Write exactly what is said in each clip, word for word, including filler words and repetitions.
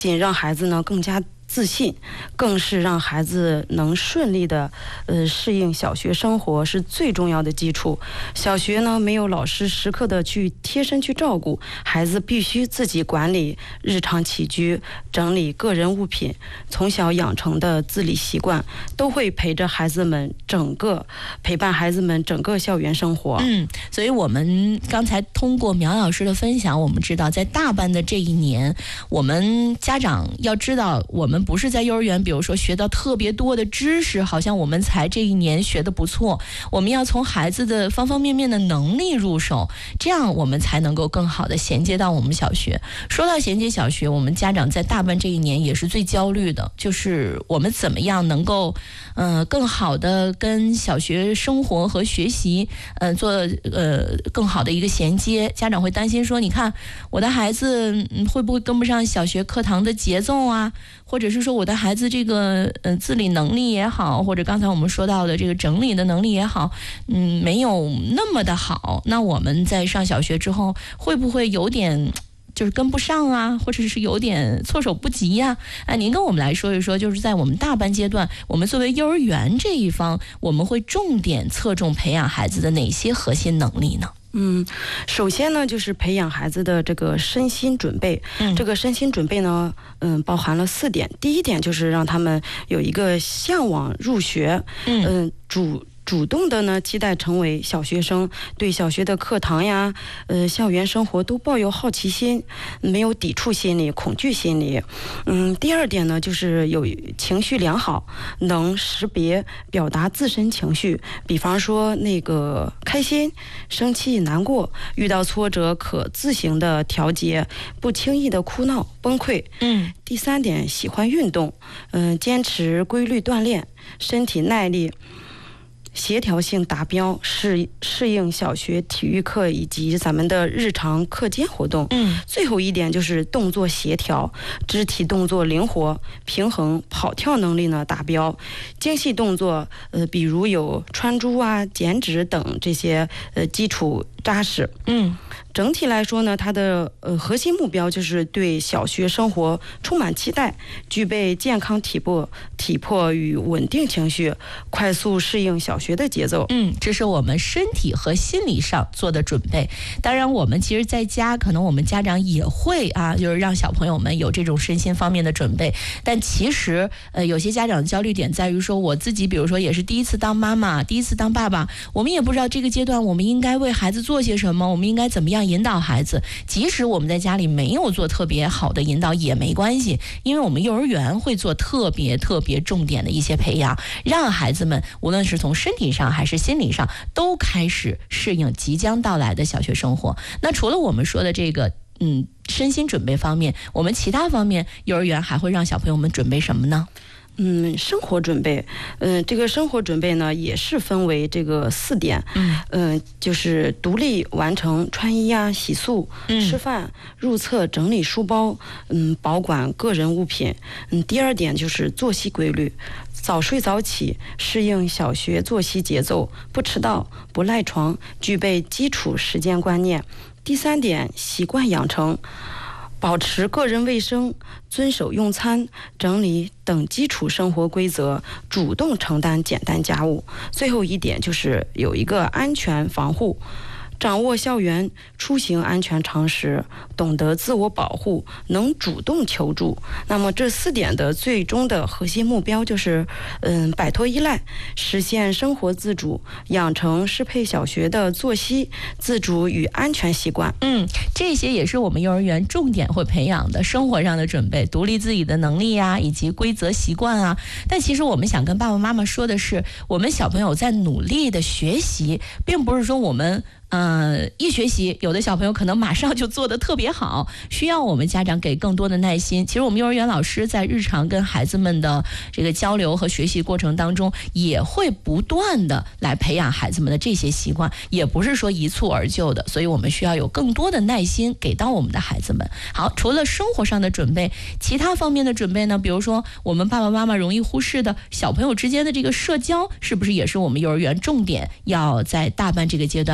仅让孩子呢更加自信，更是让孩子能顺利的呃适应小学生活是最重要的基础。小学呢没有老师时刻的去贴身去照顾，孩子必须自己管理日常起居，整理个人物品，从小养成的自理习惯都会陪着孩子们整个陪伴孩子们整个校园生活。 嗯，所以我们刚才通过苗老师的分享，我们知道在大班的这一年，我们家长要知道，我们不是在幼儿园比如说学到特别多的知识，好像我们才这一年学得不错，我们要从孩子的方方面面的能力入手，这样我们才能够更好的衔接到我们小学。说到衔接小学，我们家长在大班这一年也是最焦虑的，就是我们怎么样能够呃更好的跟小学生活和学习呃做呃更好的一个衔接。家长会担心说，你看我的孩子、嗯、会不会跟不上小学课堂的节奏啊，或者是说我的孩子这个呃自理能力也好，或者刚才我们说到的这个整理的能力也好，嗯，没有那么的好，那我们在上小学之后会不会有点就是跟不上啊，或者是有点措手不及呀、啊？哎，您跟我们来说一说，就是在我们大班阶段，我们作为幼儿园这一方，我们会重点侧重培养孩子的哪些核心能力呢？ 嗯，首先呢，就是培养孩子的这个身心准备。嗯、这个身心准备呢，嗯，包含了四点。第一点就是让他们有一个向往入学，嗯、呃，主。主动的呢，期待成为小学生，对小学的课堂呀，呃，校园生活都抱有好奇心，没有抵触心理、恐惧心理。嗯，第二点呢，就是有情绪良好，能识别、表达自身情绪，比方说那个开心、生气、难过，遇到挫折可自行的调节，不轻易的哭闹、崩溃。嗯，第三点，喜欢运动，嗯、呃，坚持规律锻炼，身体耐力。协调性达标，适适应小学体育课以及咱们的日常课间活动。嗯，最后一点就是动作协调，肢体动作灵活、平衡，跑跳能力呢达标，精细动作，呃，比如有穿珠啊、剪纸等这些呃基础扎实。嗯。整体来说呢，它的呃核心目标就是对小学生活充满期待，具备健康体魄、体魄与稳定情绪，快速适应小学的节奏。 嗯，这是我们身体和心理上做的准备。当然，我们其实在家，可能我们家长也会啊，就是让小朋友们有这种身心方面的准备。但其实，呃，有些家长的焦虑点在于说，我自己比如说也是第一次当妈妈，第一次当爸爸，我们也不知道这个阶段我们应该为孩子做些什么，我们应该怎么样引导孩子。即使我们在家里没有做特别好的引导也没关系，因为我们幼儿园会做特别特别重点的一些培养，让孩子们无论是从身体上还是心理上都开始适应即将到来的小学生活。那除了我们说的这个嗯身心准备方面，我们其他方面幼儿园还会让小朋友们准备什么呢？ 嗯，生活准备，嗯、呃，这个生活准备呢，也是分为这个四点，嗯，呃，就是独立完成穿衣啊、洗漱、嗯、吃饭、入厕、整理书包，嗯，保管个人物品，嗯，第二点就是作息规律，早睡早起，适应小学作息节奏，不迟到、不赖床，具备基础时间观念。第三点，习惯养成。保持个人卫生，遵守用餐、整理等基础生活规则，主动承担简单家务。最后一点就是有一个安全防护，掌握校园出行安全常识，懂得自我保护，能主动求助。那么这四点的最终的核心目标就是，嗯，摆脱依赖，实现生活自主，养成适配小学的作息、自主与安全习惯。 嗯，这些也是我们幼儿园重点会培养的生活上的准备，独立自己的能力啊，以及规则习惯啊。但其实我们想跟爸爸妈妈说的是，我们小朋友在努力的学习，并不是说我们呃，一学习，有的小朋友可能马上就做得特别好，需要我们家长给更多的耐心。其实我们幼儿园老师在日常跟孩子们的这个交流和学习过程当中，也会不断的来培养孩子们的这些习惯，也不是说一蹴而就的，所以我们需要有更多的耐心给到我们的孩子们。好，除了生活上的准备，其他方面的准备呢？比如说我们爸爸妈妈容易忽视的小朋友之间的这个社交，是不是也是我们幼儿园重点要在大班这个阶段培养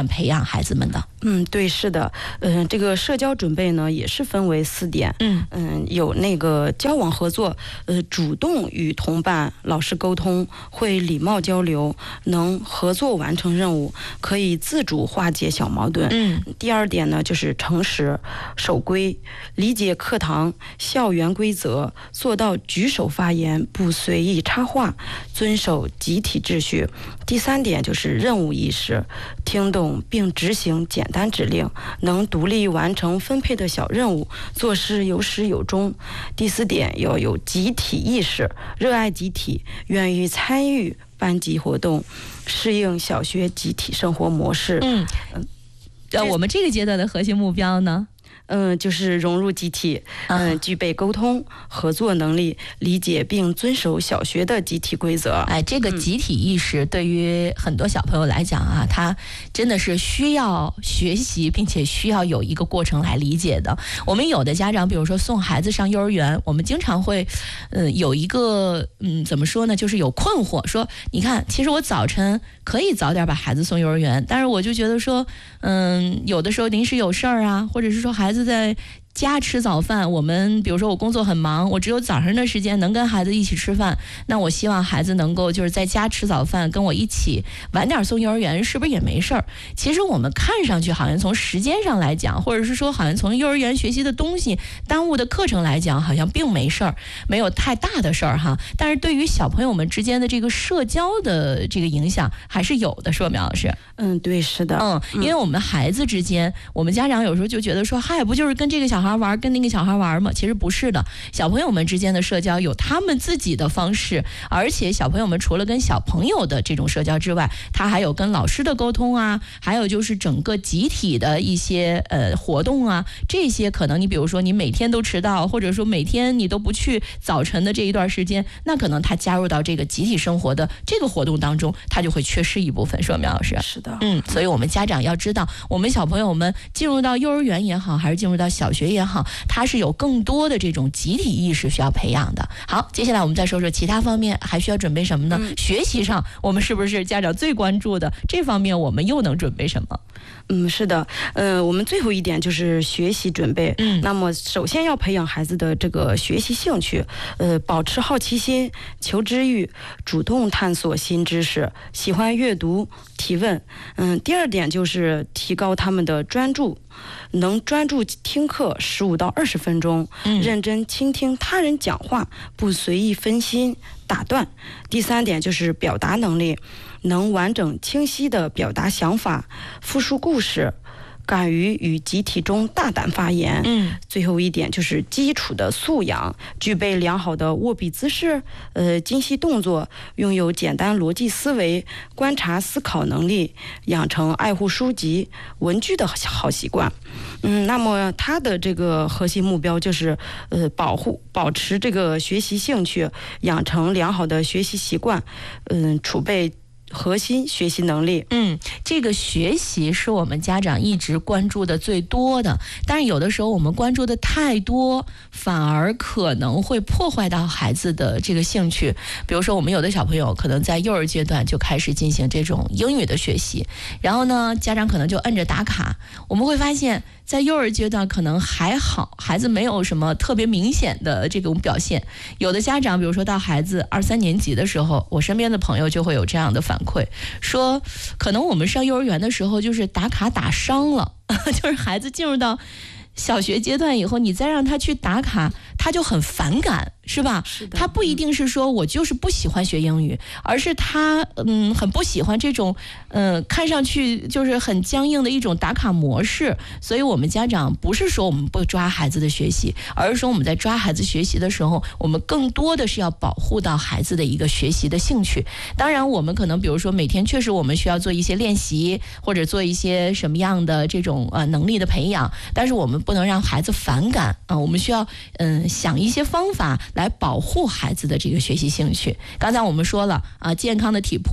孩子们的？ 嗯，对，是的，嗯、呃，这个社交准备呢也是分为四点，嗯嗯、呃，有那个交往合作，呃，主动与同伴、老师沟通，会礼貌交流，能合作完成任务，可以自主化解小矛盾。嗯，第二点呢就是诚实、守规，理解课堂、校园规则，做到举手发言，不随意插话，遵守集体秩序。第三点就是任务意识，听懂并执行简单指令，能独立完成分配的小任务，做事有始有终。第四点要有集体意识，热爱集体，愿意参与班级活动，适应小学集体生活模式。 嗯，呃，我们这个阶段的核心目标呢？ 嗯，就是融入集体，嗯，具备沟通合作能力，理解并遵守小学的集体规则。 哎，这个集体意识对于很多小朋友来讲啊，他真的是需要学习，并且需要有一个过程来理解的。我们有的家长，比如说送孩子上幼儿园，我们经常会，嗯，有一个，嗯，怎么说呢，就是有困惑，说，你看，其实我早晨可以早点把孩子送幼儿园，但是我就觉得说，嗯，有的时候临时有事儿啊，或者是说孩子在家吃早饭，我们比如说我工作很忙，我只有早上的时间能跟孩子一起吃饭，那我希望孩子能够就是在家吃早饭，跟我一起晚点送幼儿园，是不是也没事儿？其实我们看上去好像从时间上来讲，或者是说好像从幼儿园学习的东西耽误的课程来讲，好像并没事儿，没有太大的事儿哈。但是对于小朋友们之间的这个社交的这个影响还是有的，是吧，苗老师？ 嗯，对，是的， 嗯，因为我们孩子之间，我们家长有时候就觉得说，嗨，不就是跟这个小孩玩，跟那个小孩玩吗？其实不是的，小朋友们之间的社交有他们自己的方式，而且小朋友们除了跟小朋友的这种社交之外，他还有跟老师的沟通啊，还有就是整个集体的一些呃活动啊，这些可能你比如说你每天都迟到，或者说每天你都不去早晨的这一段时间，那可能他加入到这个集体生活的这个活动当中，他就会缺失一部分，是吧，苗老师？ 是的， 嗯，所以我们家长要知道，我们小朋友们进入到幼儿园也好，还是进入到小学也好，他是有更多的这种集体意识需要培养的。好，接下来我们再说说其他方面还需要准备什么呢？嗯、学习上我们是不是家长最关注的？这方面我们又能准备什么？ 嗯，是的，呃，我们最后一点就是学习准备。嗯，那么首先要培养孩子的这个学习兴趣，呃，保持好奇心、求知欲，主动探索新知识，喜欢阅读、提问。嗯，第二点就是提高他们的专注，能专注听课十五到二十分钟，嗯，认真倾听他人讲话，不随意分心打断。第三点就是表达能力，能完整清晰地表达想法，复述故事，敢于与集体中大胆发言。嗯，最后一点就是基础的素养，具备良好的握笔姿势，呃，精细动作，拥有简单逻辑思维，观察思考能力，养成爱护书籍、文具的好习惯。嗯，那么他的这个核心目标就是，呃，保护、保持这个学习兴趣，养成良好的学习习惯，嗯，储备核心学习能力。 嗯，这个学习是我们家长一直关注的最多的，但是有的时候我们关注的太多，反而可能会破坏到孩子的这个兴趣。比如说我们有的小朋友可能在幼儿阶段就开始进行这种英语的学习，然后呢家长可能就摁着打卡，我们会发现在幼儿阶段可能还好，孩子没有什么特别明显的这种表现。有的家长比如说到孩子二三年级的时候，我身边的朋友就会有这样的反馈，说可能我们上幼儿园的时候就是打卡打伤了，就是孩子进入到小学阶段以后，你再让他去打卡，他就很反感，是吧？ 是的， 他不一定是说我就是不喜欢学英语，而是他嗯很不喜欢这种嗯、呃、看上去就是很僵硬的一种打卡模式。所以我们家长不是说我们不抓孩子的学习，而是说我们在抓孩子学习的时候，我们更多的是要保护到孩子的一个学习的兴趣。当然我们可能比如说每天确实我们需要做一些练习，或者做一些什么样的这种呃能力的培养，但是我们不能让孩子反感啊、呃，我们需要嗯、呃、想一些方法来保护孩子的这个学习兴趣。刚才我们说了啊、呃，健康的体魄，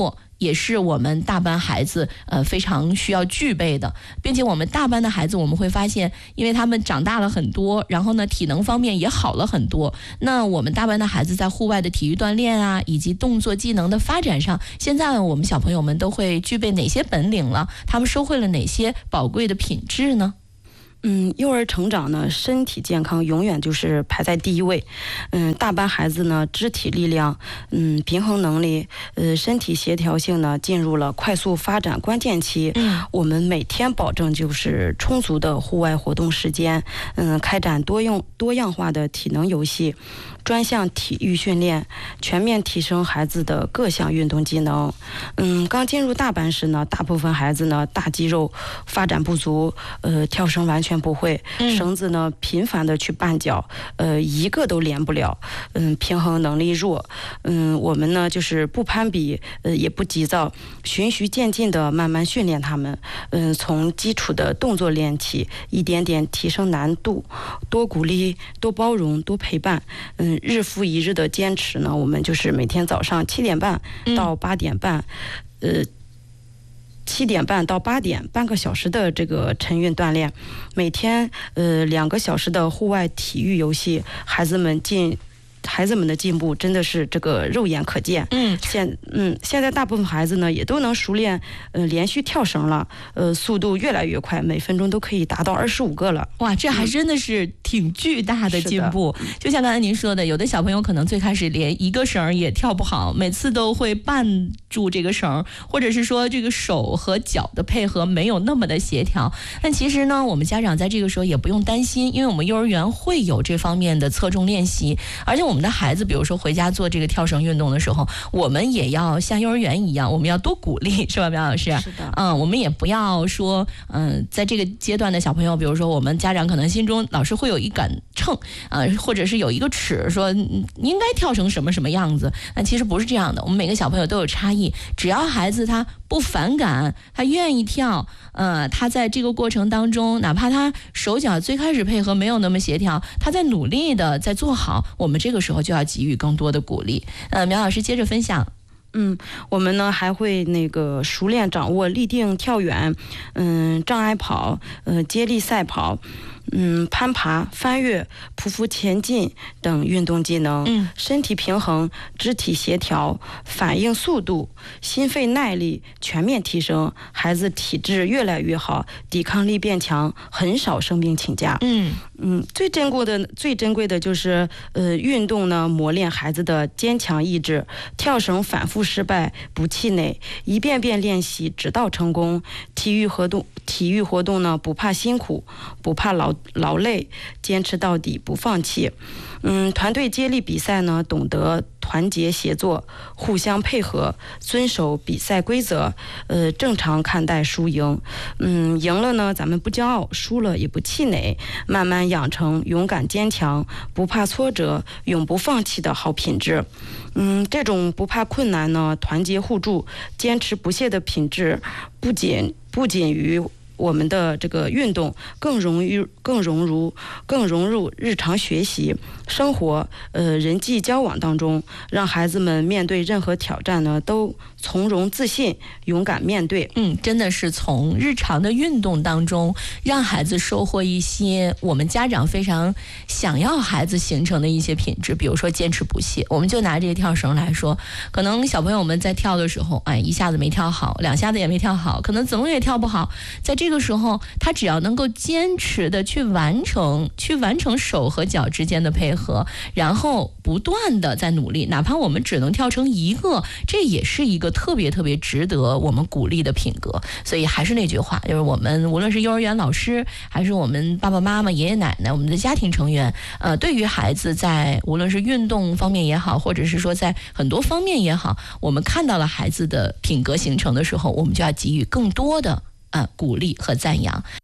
也是我们大班孩子呃非常需要具备的，并且我们大班的孩子我们会发现，因为他们长大了很多，然后呢体能方面也好了很多，那我们大班的孩子在户外的体育锻炼啊，以及动作技能的发展上，现在我们小朋友们都会具备哪些本领了？他们收获了哪些宝贵的品质呢？ 嗯，幼儿成长呢，身体健康永远就是排在第一位。嗯，大班孩子呢，肢体力量、嗯，平衡能力、呃，身体协调性呢，进入了快速发展关键期。嗯，我们每天保证就是充足的户外活动时间，嗯，开展多用多样化的体能游戏。专项体育训练，全面提升孩子的各项运动技能。嗯，刚进入大班时呢，大部分孩子呢大肌肉发展不足，呃，跳绳完全不会，绳子呢频繁的去绊脚，呃，一个都连不了。嗯，平衡能力弱。嗯，我们呢就是不攀比，呃，也不急躁，循序渐进的慢慢训练他们。嗯，从基础的动作练起，一点点提升难度，多鼓励，多包容，多陪伴。嗯。日复一日的坚持呢，我们就是每天早上七点半到八点半，嗯、呃，七点半到八点，半个小时的这个晨运锻炼，每天呃两个小时的户外体育游戏，孩子们进。孩子们的进步真的是这个肉眼可见。嗯，现嗯现在大部分孩子呢也都能熟练呃连续跳绳了，呃速度越来越快，每分钟都可以达到二十五个了。 哇，这还真的是挺巨大的进步。嗯、就像刚才您说的，有的小朋友可能最开始连一个绳也跳不好，每次都会绊住这个绳，或者是说这个手和脚的配合没有那么的协调。但其实呢，我们家长在这个时候也不用担心，因为我们幼儿园会有这方面的侧重练习，而且我们。我们的孩子比如说回家做这个跳绳运动的时候，我们也要像幼儿园一样，我们要多鼓励，是吧，苗老师？ 是的。 嗯，我们也不要说，嗯，在这个阶段的小朋友，比如说我们家长可能心中老是会有一杆秤，呃，或者是有一个尺，说应该跳成什么什么样子。那其实不是这样的，我们每个小朋友都有差异，只要孩子他不反感，他愿意跳，呃，他在这个过程当中，哪怕他手脚最开始配合没有那么协调，他在努力的在做好，我们这个时候就要给予更多的鼓励。呃，苗老师接着分享。 嗯，我们呢还会那个熟练掌握立定跳远，嗯，障碍跑，呃，接力赛跑。嗯，攀爬、翻越、匍匐前进等运动技能，嗯，身体平衡、肢体协调、反应速度、心肺耐力全面提升，孩子体质越来越好，抵抗力变强，很少生病请假。嗯嗯，最珍贵的最珍贵的就是呃，运动呢磨练孩子的坚强意志，跳绳反复失败不气馁，一遍遍练习直到成功。体育活动体育活动呢不怕辛苦，不怕劳劳累，坚持到底不放弃。嗯，团队接力比赛呢，懂得团结协作，互相配合，遵守比赛规则，呃，正常看待输赢。嗯，赢了呢，咱们不骄傲；输了也不气馁，慢慢养成勇敢坚强、不怕挫折、永不放弃的好品质。嗯，这种不怕困难呢，团结互助、坚持不懈的品质，不仅不仅于我们的这个运动更容易、更融入、更融入日常学习、生活、呃人际交往当中，让孩子们面对任何挑战呢，都从容自信、勇敢面对。 嗯，真的是从日常的运动当中，让孩子收获一些我们家长非常想要孩子形成的一些品质，比如说坚持不懈。我们就拿这个跳绳来说，可能小朋友们在跳的时候，哎，一下子没跳好，两下子也没跳好，可能怎么也跳不好，在这个时候，他只要能够坚持的去完成，去完成手和脚之间的配合，然后不断的在努力，哪怕我们只能跳成一个，这也是一个特别特别值得我们鼓励的品格。所以还是那句话，就是我们无论是幼儿园老师，还是我们爸爸妈妈、爷爷奶奶，我们的家庭成员，呃，对于孩子在无论是运动方面也好，或者是说在很多方面也好，我们看到了孩子的品格形成的时候，我们就要给予更多的呃鼓励和赞扬。